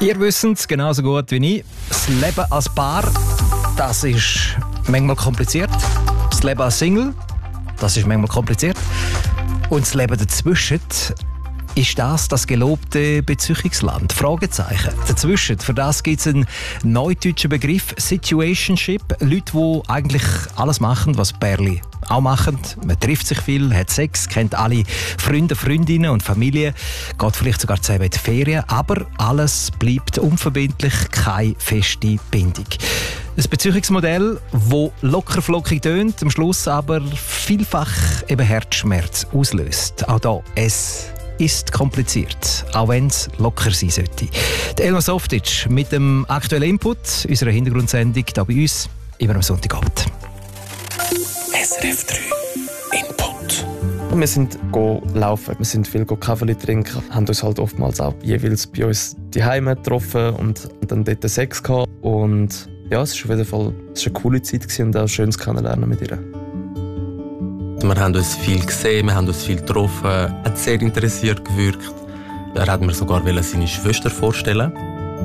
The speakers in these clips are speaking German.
Ihr wisst es genauso gut wie ich. Das Leben als Paar, das ist manchmal kompliziert. Das Leben als Single, das ist manchmal kompliziert. Und das Leben dazwischen, ist das gelobte Beziehungsland? Fragezeichen. Dazwischen, für das gibt es einen neudeutschen Begriff, Situationship. Leute, die eigentlich alles machen, was Pärchen auch machen. Man trifft sich viel, hat Sex, kennt alle Freunde, Freundinnen und Familie, geht vielleicht sogar zusammen in die Ferien, aber alles bleibt unverbindlich, keine feste Bindung. Ein Beziehungsmodell, das locker flockig tönt, am Schluss aber vielfach eben Herzschmerz auslöst. Auch da, es ist kompliziert, auch wenn es locker sein sollte. Der Elmar Softic mit dem aktuellen Input unserer Hintergrundsendung hier bei uns, immer am Sonntagabend. SRF 3 Input. Wir sind laufen, wir sind viel Kaffee trinken, haben uns halt oftmals auch jeweils bei uns die Heime getroffen und dann dort Sex gehabt. Und ja, es war auf jeden Fall eine coole Zeit und auch ein schönes Kennenlernen mit ihr. Wir haben uns viel gesehen, wir haben uns viel getroffen. Er hat sehr interessiert gewirkt. Er hat mir sogar seine Schwester vorstellen.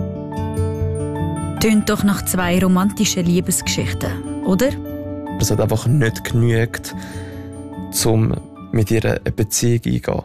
Tönt doch nach 2 romantischen Liebesgeschichten, oder? Es hat einfach nicht genügt, um mit ihr eine Beziehung eingehen.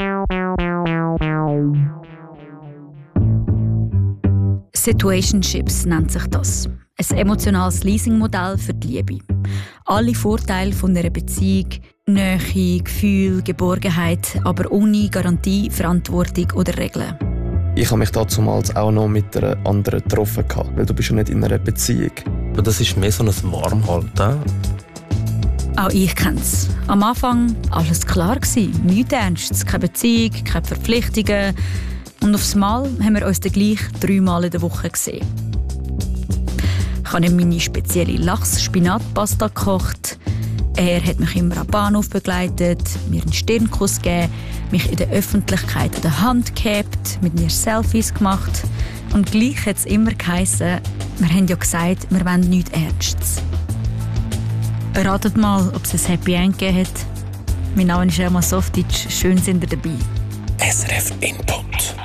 Situationships nennt sich das. Ein emotionales Leasingmodell für die Liebe. Alle Vorteile von einer Beziehung, Nähe, Gefühl, Geborgenheit, aber ohne Garantie, Verantwortung oder Regeln. Ich habe mich damals auch noch mit einer anderen getroffen, weil du bist ja nicht in einer Beziehung. Das ist mehr so ein Warmhalten. Auch ich kenne es. Am Anfang alles klar gewesen, nichts Ernstes, keine Beziehung, keine Verpflichtungen. Und aufs Mal haben wir uns dann gleich 3 Mal in der Woche gesehen. Ich habe ihm meine spezielle Lachs-Spinat-Pasta gekocht. Er hat mich immer am Bahnhof begleitet, mir einen Stirnkuss gegeben, mich in der Öffentlichkeit an der Hand gehabt, mit mir Selfies gemacht. Und gleich hat es immer geheissen, wir haben ja gesagt, wir wollen nichts Ernstes. Ratet mal, ob es ein Happy End gegeben hat. Mein Name ist Elmar Softic, schön sind ihr dabei. SRF Input.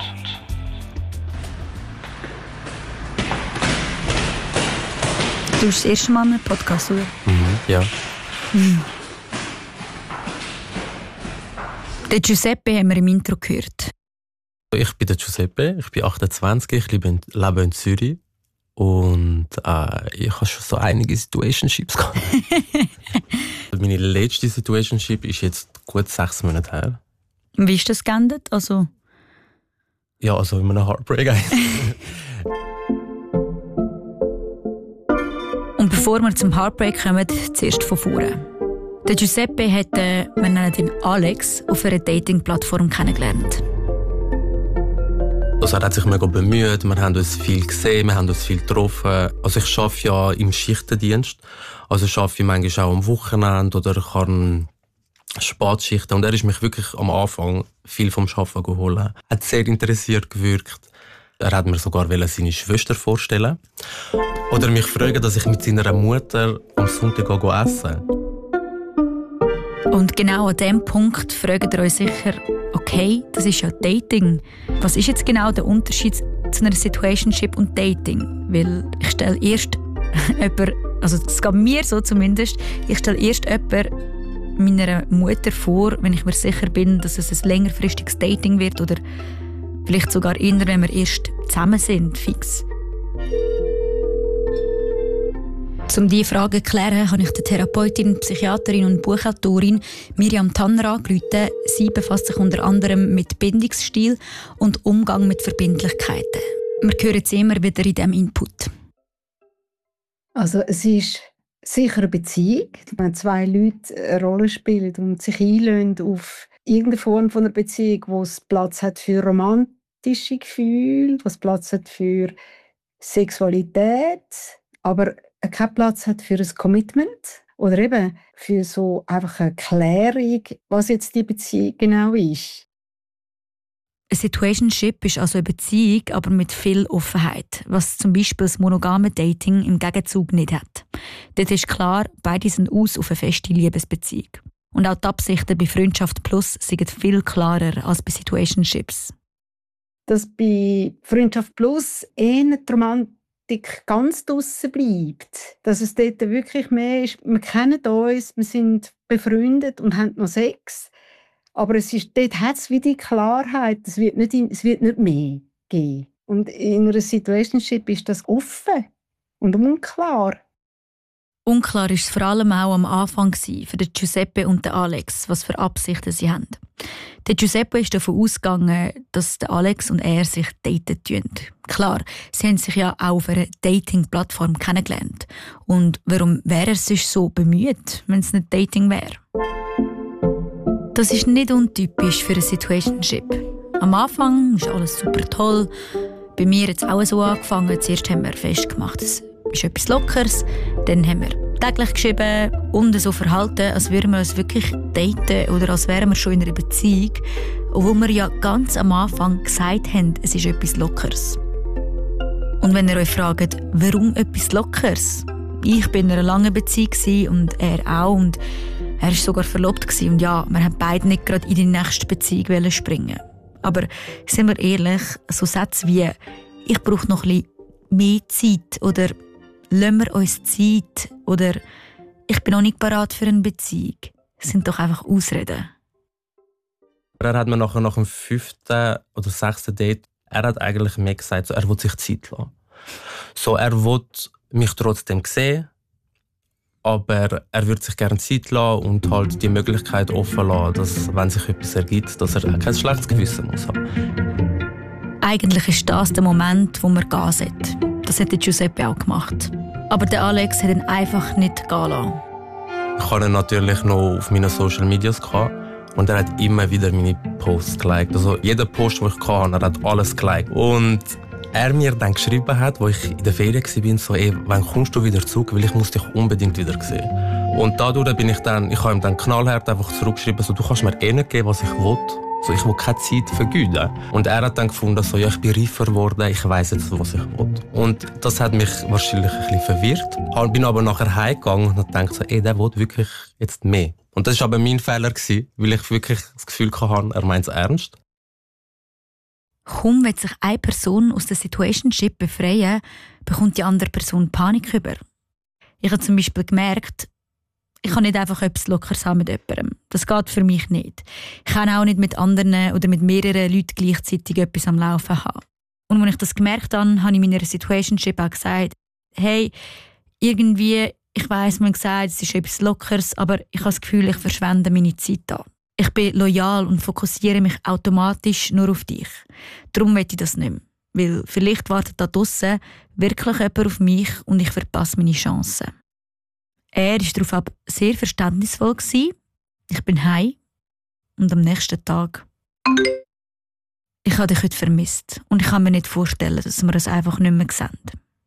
Du bist das erste Mal einen Podcast, oder? Ja. Den Giuseppe haben wir im Intro gehört. Ich bin der Giuseppe, ich bin 28, ich lebe in Zürich. Und ich habe schon so einige Situationships gehabt. Meine letzte Situationship ist jetzt gut 6 Monate her. Wie ist das geendet? Ja, also in einem Heartbreak. Und bevor wir zum Heartbreak kommen, zuerst von vorne. Der Giuseppe hat, wir nennen ihn Alex, auf einer Dating-Plattform kennengelernt. Also er hat sich mega bemüht, wir haben uns viel gesehen, wir haben uns viel getroffen. Also ich arbeite ja im Schichtendienst, also ich arbeite manchmal auch am Wochenende oder ich habe Spatschichten. Und er ist mich wirklich am Anfang viel vom Arbeiten geholt. Er hat sehr interessiert gewirkt. Er hat mir sogar seine Schwester vorstellen. Oder mich fragen, dass ich mit seiner Mutter am Sonntag essen gehe. Und genau an diesem Punkt fragt ihr euch sicher, okay, das ist ja Dating. Was ist jetzt genau der Unterschied zu einer Situationship und Dating? Weil ich stelle erst jemanden, also das geht mir so zumindest, ich stelle erst jemanden meiner Mutter vor, wenn ich mir sicher bin, dass es ein längerfristiges Dating wird oder vielleicht sogar eher, wenn wir erst zusammen sind, fix. Um diese Frage zu klären, habe ich die Therapeutin, Psychiaterin und Buchautorin Miriam Tanner angerufen. Sie befasst sich unter anderem mit Bindungsstil und Umgang mit Verbindlichkeiten. Wir hören sie immer wieder in diesem Input. Also es ist sicher eine Beziehung, wenn 2 Leute eine Rolle spielen und sich einlösen auf irgendeine Form von einer Beziehung, wo es Platz hat für romantische Gefühle, wo es Platz hat für Sexualität, aber keinen Platz hat für ein Commitment oder eben für so einfach eine Klärung, was jetzt die Beziehung genau ist. Eine Situationship ist also eine Beziehung, aber mit viel Offenheit, was zum Beispiel das monogame Dating im Gegenzug nicht hat. Dort ist klar, beide sind aus auf eine feste Liebesbeziehung. Und auch die Absichten bei Freundschaft Plus sind viel klarer als bei Situationships. dass bei Freundschaft Plus eher die Romantik ganz draussen bleibt. Dass es dort wirklich mehr ist, wir kennen uns, wir sind befreundet und haben noch Sex. Aber dort hat es wieder die Klarheit, es wird nicht mehr geben. Und in einer Situationship ist das offen und unklar. Unklar war es vor allem auch am Anfang für den Giuseppe und den Alex, was für Absichten sie haben. Der Giuseppe ist davon ausgegangen, dass der Alex und er sich daten tun. Klar, sie haben sich ja auch auf einer Dating-Plattform kennengelernt. Und warum wäre er sich so bemüht, wenn es nicht Dating wäre? Das ist nicht untypisch für eine Situationship. Am Anfang ist alles super toll. Bei mir hat es auch so angefangen. Zuerst haben wir festgemacht, es ist etwas Lockeres. Dann haben wir täglich geschrieben und so verhalten, als würden wir uns wirklich daten oder als wären wir schon in einer Beziehung. Obwohl wir ja ganz am Anfang gesagt haben, es ist etwas Lockeres. Und wenn ihr euch fragt, warum etwas Lockeres? Ich war in einer langen Beziehung und er auch. Und er war sogar verlobt. Und ja, wir haben beide nicht gerade in die nächste Beziehung springen. Aber sind wir ehrlich, so Sätze wie «Ich brauche noch ein bisschen mehr Zeit» oder «Lassen wir uns Zeit» oder «Ich bin noch nicht bereit für eine Beziehung» sind doch einfach Ausreden. Er hat mir nach dem 5. oder 6. Date, er hat eigentlich mehr gesagt, so, er will sich Zeit lassen. So, er will mich trotzdem sehen, aber er würde sich gerne Zeit lassen und halt die Möglichkeit offen lassen, dass, wenn sich etwas ergibt, dass er kein schlechtes Gewissen muss haben. Eigentlich ist das der Moment, wo man gehen sollte. Das hat Giuseppe auch gemacht. Aber der Alex hat ihn einfach nicht gehen lassen. Ich hatte ihn natürlich noch auf meinen Social Medias und er hat immer wieder meine Posts geliked. Also jeder Post, den ich hatte, er hat alles geliked. Und er mir dann geschrieben hat, wo ich in der Ferien war, so, wann kommst du wieder zurück, weil ich muss dich unbedingt wieder sehen. Und dadurch bin ich habe ihm dann knallhart einfach zurückgeschrieben, so, du kannst mir nicht geben, was ich will. So, ich will keine Zeit vergeuden. Und er hat dann gefunden, so, ja, ich bin reifer geworden, ich weiss jetzt, was ich will. Und das hat mich wahrscheinlich ein bisschen verwirrt. Ich bin aber nachher heimgegangen und dachte so, der will wirklich jetzt mehr. Und das war aber mein Fehler, weil ich wirklich das Gefühl hatte, er meint es ernst. Kaum wenn sich eine Person aus der Situationship befreien, bekommt die andere Person Panik über. Ich habe zum Beispiel gemerkt, ich kann nicht einfach etwas Lockeres haben mit jemandem. Das geht für mich nicht. Ich kann auch nicht mit anderen oder mit mehreren Leuten gleichzeitig etwas am Laufen haben. Und als ich das gemerkt habe, habe ich in meiner Situationship auch gesagt, hey, irgendwie, ich weiss, man sagt, es ist etwas Lockeres, aber ich habe das Gefühl, ich verschwende meine Zeit da. Ich bin loyal und fokussiere mich automatisch nur auf dich. Darum will ich das nicht mehr. Weil vielleicht wartet da draussen wirklich jemand auf mich und ich verpasse meine Chancen. Er war darauf aber sehr verständnisvoll. Ich bin heim und am nächsten Tag. Ich habe dich heute vermisst und ich kann mir nicht vorstellen, dass wir es einfach nicht mehr sehen.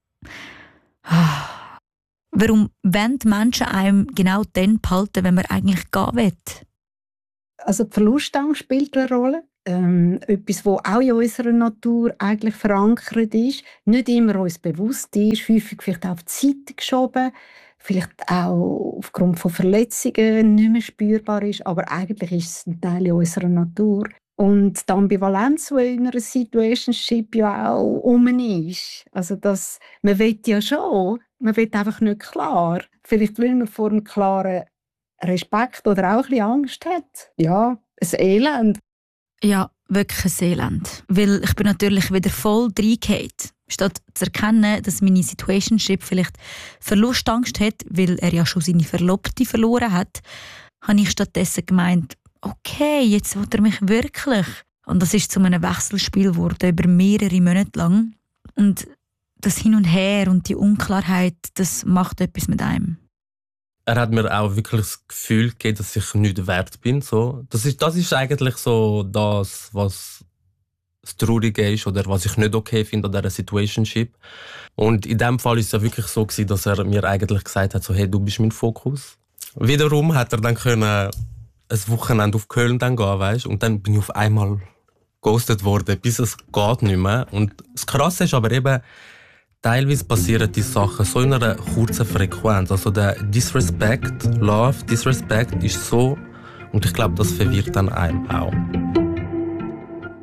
Warum wollen die Menschen einem genau dann behalten, wenn man eigentlich gehen will? Also die Verlustangst spielt eine Rolle. Etwas, das auch in unserer Natur eigentlich verankert ist, nicht immer uns bewusst ist, häufig vielleicht auch auf die Seite geschoben, vielleicht auch aufgrund von Verletzungen nicht mehr spürbar ist, aber eigentlich ist es ein Teil in unserer Natur. Und die Ambivalenz, die in einer Situationship ja auch ist, also man will ja schon, man will einfach nicht klar. Vielleicht will man vor einem klaren Respekt oder auch ein bisschen Angst hat. Ja, ein Elend. Ja, wirklich ein Elend. Weil ich bin natürlich wieder voll reingefallen. Statt zu erkennen, dass meine Situationship vielleicht Verlustangst hat, weil er ja schon seine Verlobte verloren hat, habe ich stattdessen gemeint, okay, jetzt will er mich wirklich. Und das ist zu einem Wechselspiel geworden, über mehrere Monate lang. Und das Hin und Her und die Unklarheit, das macht etwas mit einem. Er hat mir auch wirklich das Gefühl gegeben, dass ich nicht wert bin. So. Das ist eigentlich so das, was das Traurige ist oder was ich nicht okay finde an dieser Situationship. Und in diesem Fall war es ja wirklich so, dass er mir eigentlich gesagt hat, so, hey, du bist mein Fokus. Wiederum hat er dann ein Wochenende auf Köln gehen, weißt? Und dann bin ich auf einmal ghostet worden, bis es geht nicht mehr. Und das Krasse ist aber eben, teilweise passieren die Sachen so in einer kurzen Frequenz. Also der Disrespect, Love, Disrespect ist so, und ich glaube, das verwirrt dann einem auch.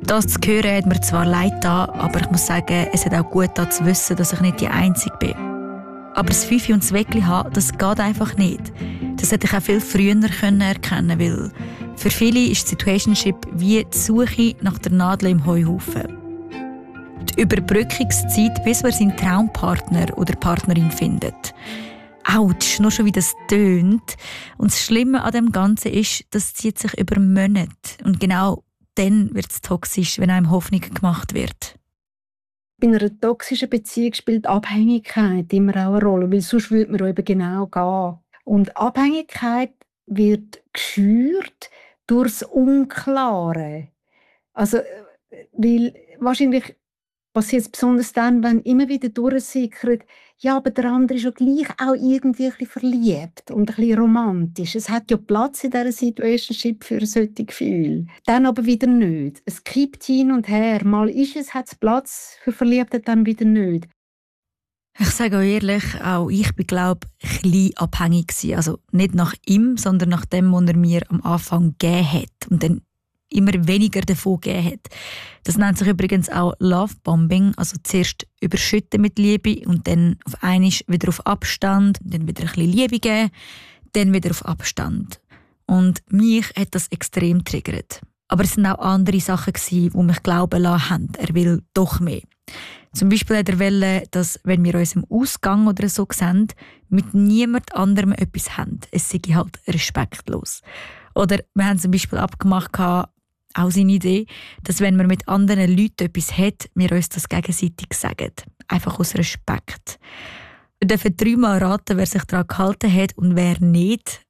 Das zu hören hat mir zwar leid getan, aber ich muss sagen, es hat auch gut getan zu wissen, dass ich nicht die Einzige bin. Aber das Fifi und das Weckli haben, das geht einfach nicht. Das hätte ich auch viel früher erkennen können, weil für viele ist die Situationship wie die Suche nach der Nadel im Heuhaufen. Die Überbrückungszeit, bis man seinen Traumpartner oder Partnerin findet. Autsch, nur schon wie das tönt. Und das Schlimme an dem Ganzen ist, das zieht sich über Monate. Und genau dann wird es toxisch, wenn einem Hoffnung gemacht wird. Bei einer toxischen Beziehung spielt Abhängigkeit immer auch eine Rolle, weil sonst würde man eben genau gehen. Und Abhängigkeit wird geschürt durch das Unklare. Also, weil wahrscheinlich passiert es besonders dann, wenn immer wieder durchsickert, ja, aber der andere ist ja gleich auch irgendwie ein bisschen verliebt und ein bisschen romantisch. Es hat ja Platz in dieser Situationship für solche Gefühle. Dann aber wieder nicht. Es kippt hin und her. Mal ist es, hat es Platz für Verliebte, dann wieder nicht. Ich sage euch ehrlich, auch ich bin, glaube ich, ein bisschen abhängig gewesen. Also nicht nach ihm, sondern nach dem, was er mir am Anfang gegeben hat. Und dann immer weniger davon gegeben hat. Das nennt sich übrigens auch Lovebombing, also zuerst überschütten mit Liebe und dann auf einmal wieder auf Abstand, dann wieder ein bisschen Liebe geben, dann wieder auf Abstand. Und mich hat das extrem triggert. Aber es waren auch andere Sachen, die mich glauben lassen haben, er will doch mehr. Zum Beispiel hat er wollen, dass, wenn wir uns im Ausgang oder so sehen, mit niemand anderem etwas haben. Es sei halt respektlos. Oder wir haben zum Beispiel abgemacht, auch seine Idee, dass wenn man mit anderen Leuten etwas hat, wir uns das gegenseitig sagen. Einfach aus Respekt. Wir dürfen 3-mal raten, wer sich daran gehalten hat und wer nicht.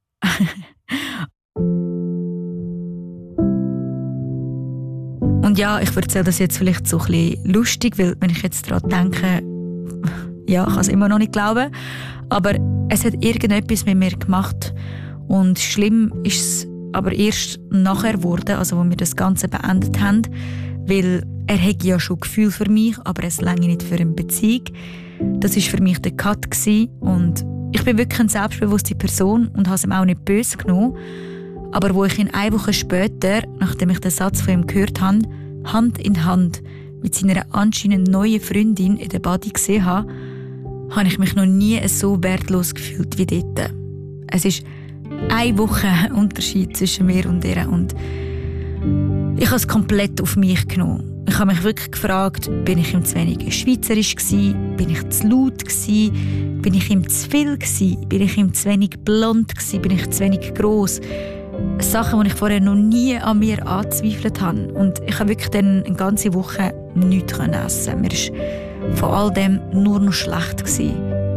Und ja, ich erzähle das jetzt vielleicht so ein bisschen lustig, weil wenn ich jetzt daran denke, ja, ich kann es immer noch nicht glauben, aber es hat irgendetwas mit mir gemacht und schlimm ist es aber erst nachher geworden, also wo wir das Ganze beendet haben, weil er hätte ja schon Gefühl für mich, aber es reicht nicht für eine Beziehung. Das war für mich der Cut gewesen. Und ich bin wirklich eine selbstbewusste Person und habe es ihm auch nicht böse genommen. Aber wo ich ihn 1 Woche später, nachdem ich den Satz von ihm gehört habe, Hand in Hand mit seiner anscheinend neuen Freundin in der Body gesehen habe, habe ich mich noch nie so wertlos gefühlt wie dort. Es ist 1 Woche Unterschied zwischen mir und ihr und ich habe es komplett auf mich genommen. Ich habe mich wirklich gefragt, bin ich ihm zu wenig schweizerisch gewesen? Bin ich zu laut gewesen? Bin ich ihm zu viel gewesen? Bin ich ihm zu wenig blond gewesen? Bin ich zu wenig gross? Sachen, die ich vorher noch nie an mir angezweifelt habe. Und ich habe wirklich dann eine ganze Woche nichts essen. Mir war von all dem nur noch schlecht gewesen.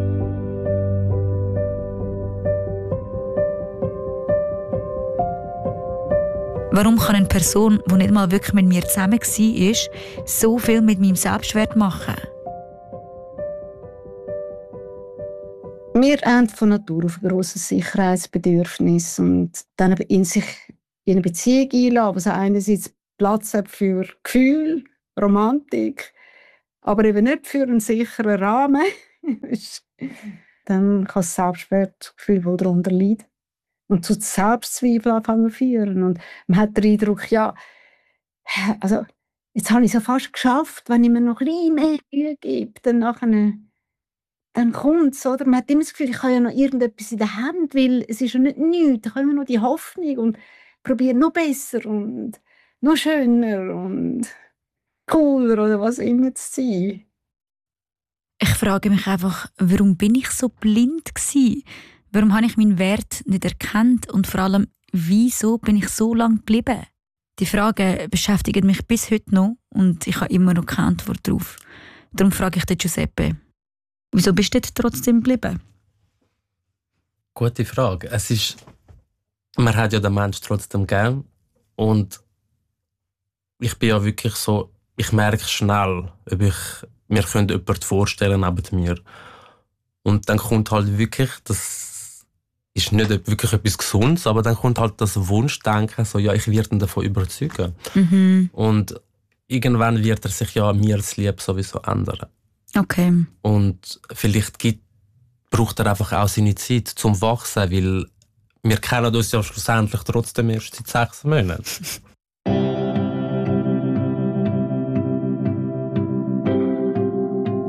Warum kann eine Person, die nicht mal wirklich mit mir zusammen war, so viel mit meinem Selbstwert machen? Wir haben von Natur auf ein grosses Sicherheitsbedürfnis und dann in sich in eine Beziehung einlassen, was einerseits Platz hat für Gefühl, Romantik, aber eben nicht für einen sicheren Rahmen. Dann kann das Selbstwertgefühl wohl darunter leiden. Und zu Selbstzweifeln anfangen führen. Und man hat den Eindruck, ja, also jetzt habe ich es ja fast geschafft, wenn ich mir noch ein bisschen mehr Mühe gebe, dann kommt es, oder? Man hat immer das Gefühl, ich habe ja noch irgendetwas in der Hand, weil es ist ja nicht nichts. Ich habe immer noch die Hoffnung und probiere noch besser und noch schöner und cooler oder was immer zu sein. Ich frage mich einfach, warum bin ich so blind gewesen? Warum habe ich meinen Wert nicht erkannt und vor allem, wieso bin ich so lange geblieben? Die Frage beschäftigt mich bis heute noch und ich habe immer noch keine Antwort darauf. Darum frage ich den Giuseppe. Wieso bist du trotzdem geblieben? Gute Frage. Man hat ja den Menschen trotzdem gern und ich bin ja wirklich so, ich merke schnell, ob mir könnte jemand vorstellen neben mir. Und dann kommt halt wirklich, das ist nicht wirklich etwas Gesundes, aber dann kommt halt das Wunschdenken, so, ja, ich werde ihn davon überzeugen. Mhm. Und irgendwann wird er sich ja mir das Lieb sowieso ändern. Okay. Und vielleicht braucht er einfach auch seine Zeit zum Wachsen, weil wir kennen uns ja schlussendlich trotzdem erst seit 6 Monaten.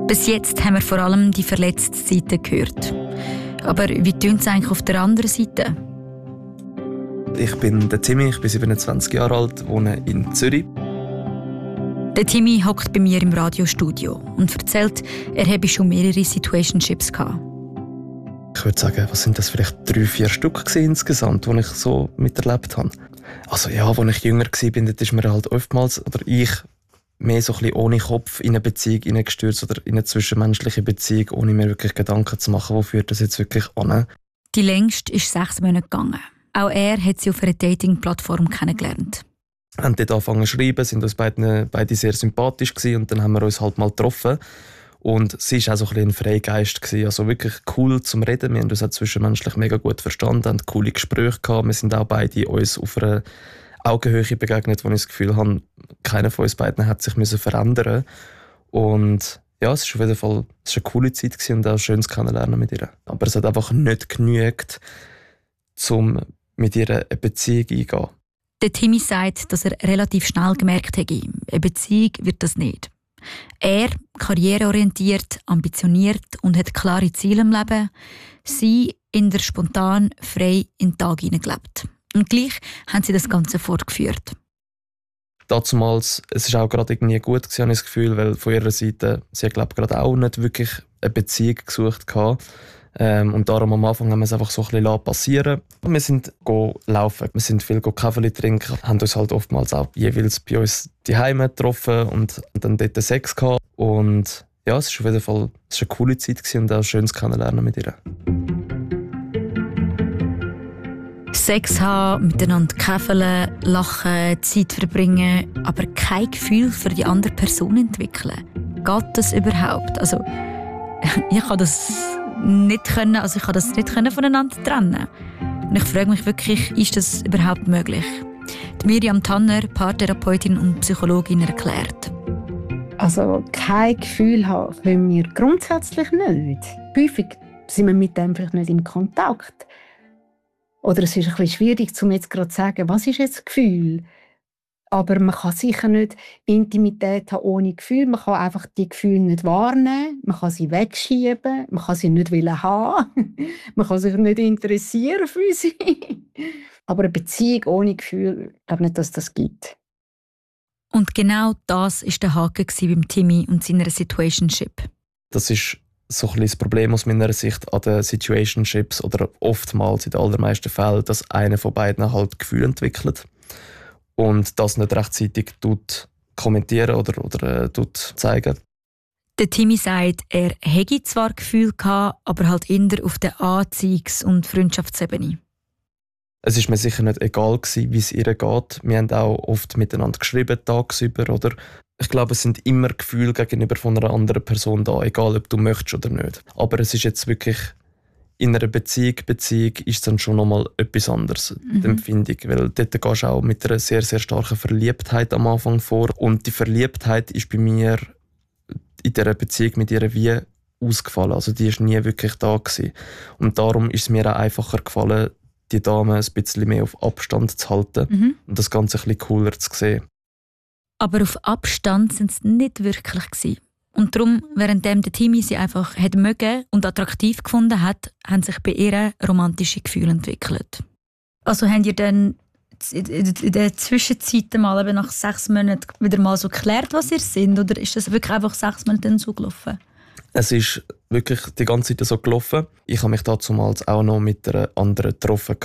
Bis jetzt haben wir vor allem die verletzte Seite gehört. Aber wie tönt es eigentlich auf der anderen Seite? Ich bin der Timmy, ich bin 27 Jahre alt, wohne in Zürich. Der Timmy hockt bei mir im Radiostudio und erzählt, er habe schon mehrere Situationships gehabt. Ich würde sagen, was sind das vielleicht 3-4 Stück insgesamt, die ich so miterlebt habe. Also ja, als ich jünger war, dort ist mir halt oftmals, oder ich, mehr so ein bisschen ohne Kopf in eine Beziehung hineingestürzt oder in eine zwischenmenschliche Beziehung, ohne mir wirklich Gedanken zu machen, wo führt das jetzt wirklich an. Die längste ist 6 Monate gegangen. Auch er hat sie auf einer Dating-Plattform kennengelernt. Wir haben dort angefangen zu schreiben, sind uns beide sehr sympathisch gewesen und dann haben wir uns halt mal getroffen. Und sie war auch so ein bisschen ein Freigeist gewesen, also wirklich cool zum Reden. Wir haben uns auch zwischenmenschlich mega gut verstanden, haben coole Gespräche gehabt. Wir sind auch beide uns auf einer Augenhöhe begegnet, wo ich das Gefühl habe, keiner von uns beiden hat sich verändern müssen. Und ja, es war auf jeden Fall eine coole Zeit gewesen und auch ein schönes Kennenlernen mit ihr. Aber es hat einfach nicht genügt, um mit ihr eine Beziehung einzugehen. Der Timmy sagt, dass er relativ schnell gemerkt hat, eine Beziehung wird das nicht. Er, karriereorientiert, ambitioniert und hat klare Ziele im Leben. Sie in der spontan, frei in den Tag hineingelebt. Und gleich haben sie das Ganze fortgeführt. Damals, es war auch gerade irgendwie gut gewesen, habe ich das Gefühl, weil von ihrer Seite, sie hat glaube gerade auch nicht wirklich eine Beziehung gesucht gehabt. Und darum am Anfang haben wir es einfach so ein bisschen passieren lassen. Wir sind laufen, wir sind viel Kaffee trinken, haben uns halt oftmals auch jeweils bei uns die Heime getroffen und dann dort Sex gehabt. Und ja, es war auf jeden Fall eine coole Zeit und auch ein schönes Kennenlernen mit ihr. Sex haben, miteinander käfeln, lachen, Zeit verbringen, aber kein Gefühl für die andere Person entwickeln. Geht das überhaupt? Also, ich kann das nicht voneinander trennen. Und ich frage mich wirklich, ist das überhaupt möglich? Die Miriam Tanner, Paartherapeutin und Psychologin, erklärt. Also kein Gefühl haben können wir grundsätzlich nicht. Häufig sind wir mit dem vielleicht nicht in Kontakt. Oder es ist ein bisschen schwierig, um jetzt gerade zu sagen, was ist jetzt das Gefühl? Aber man kann sicher nicht Intimität haben ohne Gefühl. Man kann einfach die Gefühle nicht wahrnehmen. Man kann sie wegschieben. Man kann sie nicht haben. Man kann sich nicht interessieren für sie. Aber eine Beziehung ohne Gefühl, ich glaube nicht, dass das gibt. Und genau das war der Haken beim Timmy und seiner Situationship. Das ist so ein bisschen das Problem aus meiner Sicht an den Situationships oder oftmals in den allermeisten Fällen, dass einer von beiden halt Gefühle entwickelt und das nicht rechtzeitig kommentieren oder zeigen. Der Timmy sagt, er hätte zwar Gefühle gehabt, aber halt eher auf der Anziehungs- und Freundschaftsebene. Es war mir sicher nicht egal, wie es ihr geht. Wir haben auch oft miteinander geschrieben, tagsüber. Oder ich glaube, es sind immer Gefühle gegenüber von einer anderen Person da, egal ob du möchtest oder nicht. Aber es ist jetzt wirklich in einer Beziehung ist dann schon nochmal etwas anderes, die Empfindung. Weil dort gehst du auch mit einer sehr, sehr starken Verliebtheit am Anfang vor. Und die Verliebtheit ist bei mir in dieser Beziehung mit ihr wie ausgefallen. Also die war nie wirklich da gewesen. Und darum ist es mir auch einfacher gefallen, die Dame ein bisschen mehr auf Abstand zu halten und das Ganze ein bisschen cooler zu sehen. Aber auf Abstand sind sie nicht wirklich gewesen. Und darum, währenddem der Timmy sie einfach hat mögen und attraktiv gefunden hat, haben sich bei ihr romantische Gefühle entwickelt. Also habt ihr dann in der Zwischenzeit mal eben nach 6 Monaten wieder mal so geklärt, was ihr seid? Oder ist das wirklich einfach 6 Monate dann so gelaufen? Es ist wirklich die ganze Zeit so gelaufen. Ich habe mich damals auch noch mit einer anderen getroffen.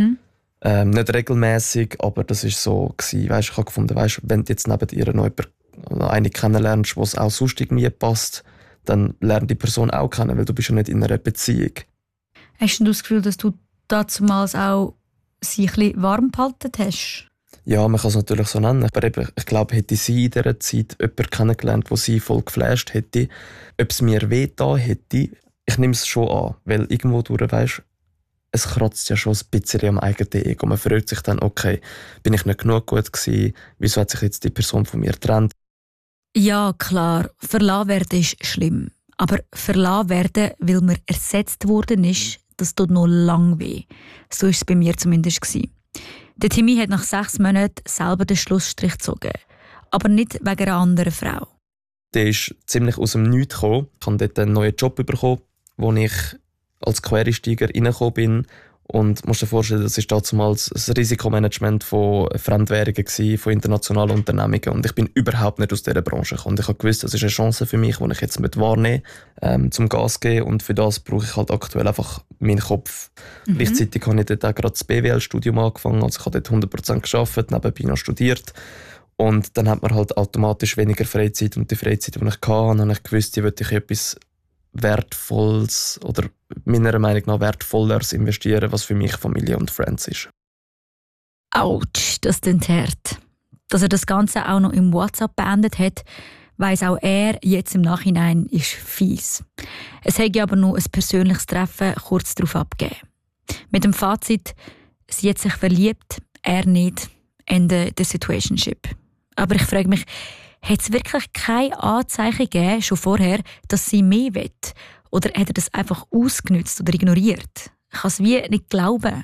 Nicht regelmäßig, aber das war so. Ich habe gefunden, wenn du jetzt neben ihr noch eine kennenlernst, die auch sonst irgendwie passt, dann lernt die Person auch kennen, weil du bist ja nicht in einer Beziehung. Hast du das Gefühl, dass du damals auch sie ein bisschen warm gehalten hast? Ja, man kann es natürlich so nennen. Aber eben, ich glaube, hätte sie in dieser Zeit jemanden kennengelernt, der sie voll geflasht hätte, ob es mir wehgetan hätte, ich nehme es schon an. Weil irgendwo durch, weisst, es kratzt ja schon ein bisschen am eigenen Ego. Man fragt sich dann, okay, bin ich nicht genug gut gewesen? Wieso hat sich jetzt die Person von mir getrennt? Ja, klar, verlassen werden ist schlimm. Aber verlassen werden, weil man ersetzt worden ist, das tut noch lange weh. So war es bei mir zumindest. Der Timmy hat nach 6 Monaten selber den Schlussstrich gezogen. Aber nicht wegen einer anderen Frau. Der ist ziemlich aus dem Nichts gekommen. Ich habe dort einen neuen Job bekommen, wo ich als Quereinsteiger reingekommen bin. Und musst dir vorstellen, das war damals das Risikomanagement von Fremdwährungen gewesen, von internationalen Unternehmungen. Und ich bin überhaupt nicht aus dieser Branche gekommen. Und ich habe gewusst, das ist eine Chance für mich, die ich jetzt wahrnehmen möchte, zum Gas zu geben. Und für das brauche ich halt aktuell einfach meinen Kopf. Gleichzeitig habe ich dort auch gerade das BWL-Studium angefangen. Also ich habe dort 100% gearbeitet, nebenbei noch studiert. Und dann hat man halt automatisch weniger Freizeit. Und die Freizeit, die ich hatte, habe ich gewusst, die wollte ich etwas Wertvolles oder meiner Meinung nach Wertvolleres investieren, was für mich Familie und Friends ist. Autsch, das klingt hart. Dass er das Ganze auch noch im WhatsApp beendet hat, weiss auch er jetzt im Nachhinein, ist fies. Es hätte aber noch ein persönliches Treffen kurz darauf abgegeben. Mit dem Fazit, sie hat sich verliebt, er nicht, Ende der Situationship. Aber ich frage mich, hat es wirklich keine Anzeichen gegeben, schon vorher, dass sie mehr will? Oder hat er das einfach ausgenutzt oder ignoriert? Ich kann es wie nicht glauben.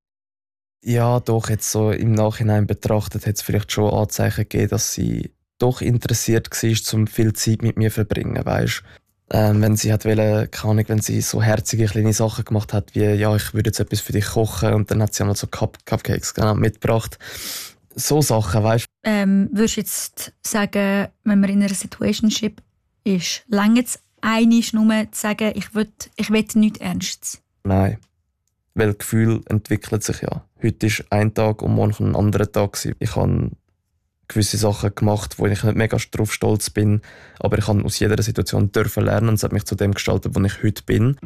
Ja, doch, jetzt so im Nachhinein betrachtet, hat es vielleicht schon Anzeichen gegeben, dass sie doch interessiert war, um viel Zeit mit mir zu verbringen, weißt? Wenn sie wollte, keine Ahnung, wenn sie so herzige kleine Sachen gemacht hat, wie «Ja, ich würde jetzt etwas für dich kochen» und dann hat sie einmal so Cupcakes mitgebracht. So Sachen, weißt du? Würdest du jetzt sagen, wenn man in einer Situationship ist, reicht es einmal nur zu sagen, ich will nichts Ernstes? Nein, weil das Gefühl entwickelt sich ja. Heute ist ein Tag und morgen ein anderer Tag. Ich habe gewisse Sachen gemacht, wo ich nicht mega drauf stolz bin, aber ich habe aus jeder Situation lernen und es hat mich zu dem gestaltet, wo ich heute bin.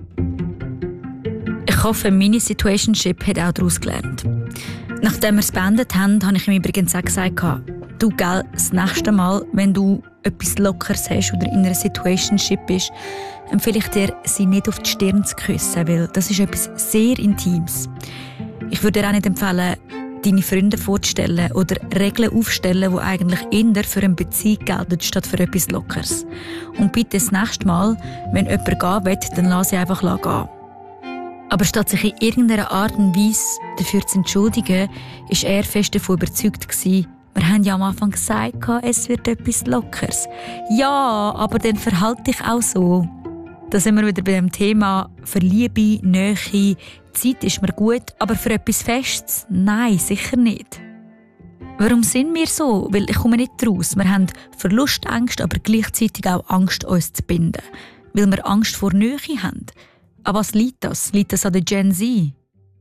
Ich hoffe, meine Situationship hat auch daraus gelernt. Nachdem wir es beendet haben, habe ich ihm übrigens auch gesagt, du, gell, das nächste Mal, wenn du etwas Lockeres hast oder in einer Situationship bist, empfehle ich dir, sie nicht auf die Stirn zu küssen, weil das ist etwas sehr Intimes. Ich würde dir auch nicht empfehlen, deine Freunde vorzustellen oder Regeln aufstellen, die eigentlich eher für eine Beziehung gelten, statt für etwas Lockeres. Und bitte das nächste Mal, wenn jemand gehen will, dann lass sie einfach gehen. Aber statt sich in irgendeiner Art und Weise dafür zu entschuldigen, war er fest davon überzeugt gewesen, wir haben ja am Anfang gesagt, es wird etwas Lockeres. Ja, aber dann verhalte dich auch so. Da sind wir wieder bei dem Thema für Liebe, Nähe. Zeit ist mir gut, aber für etwas Festes? Nein, sicher nicht. Warum sind wir so? Weil ich komme nicht raus. Wir haben Verlustängste, aber gleichzeitig auch Angst, uns zu binden. Weil wir Angst vor Nähe haben. An was liegt das? Liegt das an der Gen Z?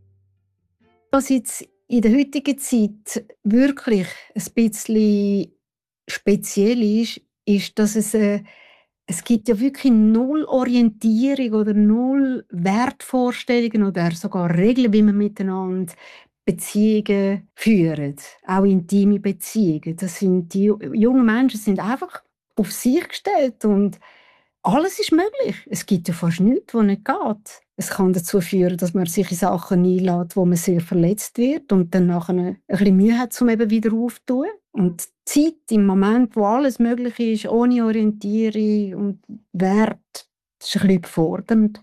Was jetzt in der heutigen Zeit wirklich ein bisschen speziell ist, dass es gibt ja wirklich null Orientierung oder null Wertvorstellungen oder sogar Regeln, wie man miteinander Beziehungen führt. Auch intime Beziehungen. Die jungen Menschen sind einfach auf sich gestellt und alles ist möglich. Es gibt ja fast nichts, was nicht geht. Es kann dazu führen, dass man sich in Sachen einlädt, wo man sehr verletzt wird und dann nachher ein bisschen Mühe hat, um eben wieder aufzutun. Und die Zeit im Moment, wo alles möglich ist, ohne Orientierung und Wert, ist ein bisschen überfordernd.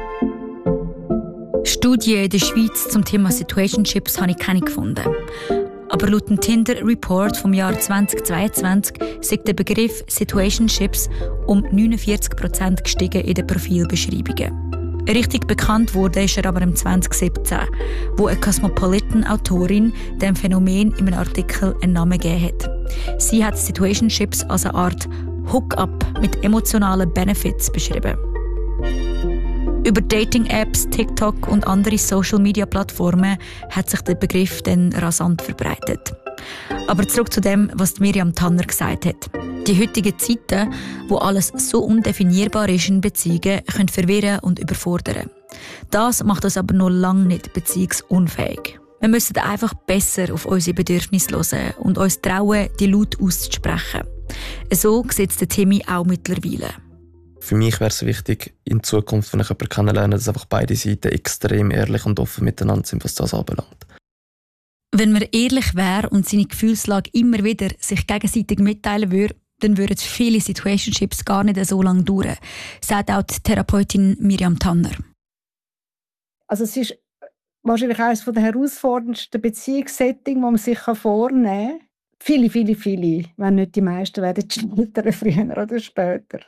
Studien in der Schweiz zum Thema Situationships habe ich keine gefunden. Aber laut dem Tinder-Report vom Jahr 2022 ist der Begriff Situationships um 49% gestiegen in den Profilbeschreibungen. Richtig bekannt wurde ist er aber im 2017, wo eine Cosmopolitan-Autorin dem Phänomen in einem Artikel einen Namen gegeben hat. Sie hat Situationships als eine Art Hook-up mit emotionalen Benefits beschrieben. Über Dating-Apps, TikTok und andere Social-Media-Plattformen hat sich der Begriff dann rasant verbreitet. Aber zurück zu dem, was Miriam Tanner gesagt hat. Die heutigen Zeiten, wo alles so undefinierbar ist in Beziehungen, können verwirren und überfordern. Das macht uns aber noch lange nicht beziehungsunfähig. Wir müssen einfach besser auf unsere Bedürfnisse hören und uns trauen, die laut auszusprechen. So sieht es der Timmy auch mittlerweile. Für mich wäre es wichtig, in Zukunft, wenn ich jemanden kennenlerne, dass einfach beide Seiten extrem ehrlich und offen miteinander sind, was das anbelangt. Wenn man ehrlich wäre und seine Gefühlslage immer wieder sich gegenseitig mitteilen würde, dann würden viele Situationships gar nicht so lange dauern, sagt auch die Therapeutin Miriam Tanner. Also es ist wahrscheinlich eines der herausforderndsten Beziehungssettings, die man sich vornehmen kann. viele, wenn nicht die meisten, werden scheitern, früher oder später.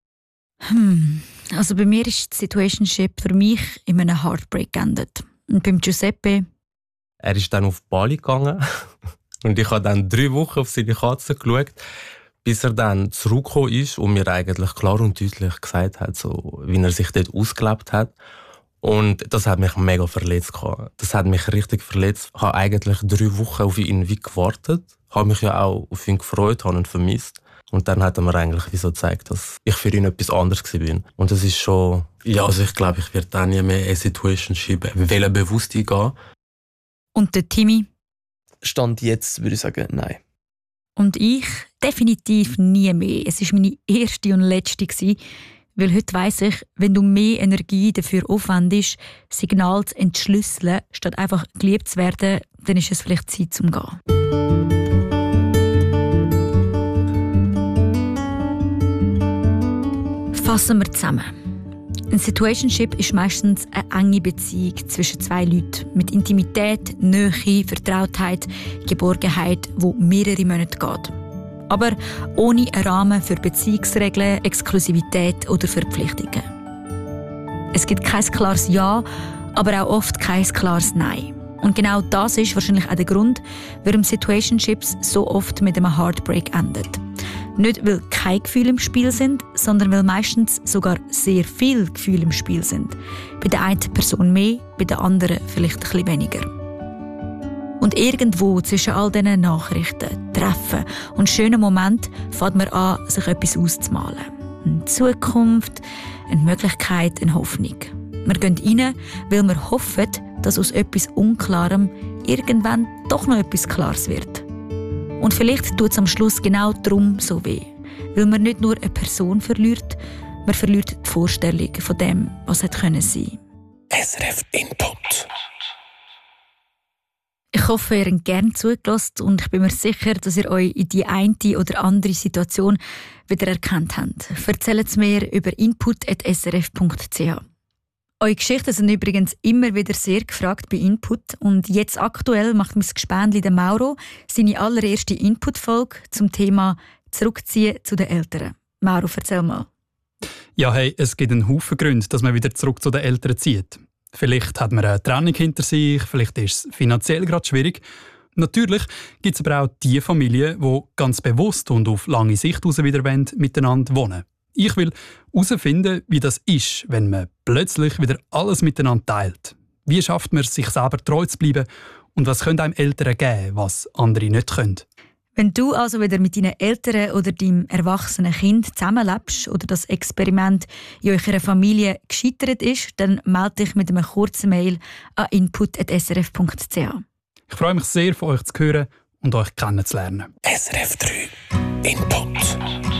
Also bei mir ist die Situationship für mich in einem Heartbreak geendet. Und beim Giuseppe? Er ist dann auf Bali gegangen und ich habe dann 3 Wochen auf seine Katze geschaut, bis er dann zurückgekommen ist und mir eigentlich klar und deutlich gesagt hat, so, wie er sich dort ausgelebt hat. Und das hat mich mega verletzt. Das hat mich richtig verletzt. Ich habe eigentlich 3 Wochen auf ihn gewartet, habe mich ja auch auf ihn gefreut, habe ihn vermisst. Und dann hat er mir eigentlich wie so gezeigt, dass ich für ihn etwas anderes war. Und das ist schon... Ja, also ich glaube, ich werde dann nie mehr eine Situationship bewusst eingehen. Und der Timmy? Stand jetzt würde ich sagen, nein. Und ich definitiv nie mehr. Es war meine erste und letzte. Weil heute weiss ich, wenn du mehr Energie dafür aufwendest, Signal zu entschlüsseln, statt einfach geliebt zu werden, dann ist es vielleicht Zeit zum Gehen. Fassen wir zusammen. Ein Situationship ist meistens eine enge Beziehung zwischen 2 Leuten mit Intimität, Nähe, Vertrautheit, Geborgenheit, die mehrere Monate geht. Aber ohne einen Rahmen für Beziehungsregeln, Exklusivität oder Verpflichtungen. Es gibt kein klares Ja, aber auch oft kein klares Nein. Und genau das ist wahrscheinlich auch der Grund, warum Situationships so oft mit einem Heartbreak endet. Nicht, weil keine Gefühle im Spiel sind, sondern weil meistens sogar sehr viele Gefühle im Spiel sind. Bei der einen Person mehr, bei der anderen vielleicht ein bisschen weniger. Und irgendwo zwischen all diesen Nachrichten, Treffen und schönen Momenten fängt man an, sich etwas auszumalen. Eine Zukunft, eine Möglichkeit, eine Hoffnung. Wir gehen rein, weil wir hoffen, dass aus etwas Unklarem irgendwann doch noch etwas Klares wird. Und vielleicht tut es am Schluss genau darum so weh. Weil man nicht nur eine Person verliert, man verliert die Vorstellung von dem, was hätte sein können. SRF Input. Ich hoffe, ihr habt gerne zugelassen und ich bin mir sicher, dass ihr euch in die eine oder andere Situation wieder erkannt habt. Erzählt es mir über input@srf.ch. Eure Geschichten sind übrigens immer wieder sehr gefragt bei Input und jetzt aktuell macht mein Gespänli der Mauro seine allererste Input-Folge zum Thema «Zurückziehen zu den Eltern». Mauro, erzähl mal. Ja, hey, es gibt einen Haufen Gründe, dass man wieder zurück zu den Eltern zieht. Vielleicht hat man eine Trennung hinter sich, vielleicht ist es finanziell gerade schwierig. Natürlich gibt es aber auch die Familien, die ganz bewusst und auf lange Sicht raus wieder miteinander wohnen. Ich will herausfinden, wie das ist, wenn man plötzlich wieder alles miteinander teilt. Wie schafft man es, sich selber treu zu bleiben und was können einem Eltern geben, was andere nicht können? Wenn du also wieder mit deinen Eltern oder deinem erwachsenen Kind zusammenlebst oder das Experiment in eurer Familie gescheitert ist, dann melde dich mit einem kurzen Mail an input@srf.ch. Ich freue mich sehr, von euch zu hören und euch kennenzulernen. SRF 3 Input.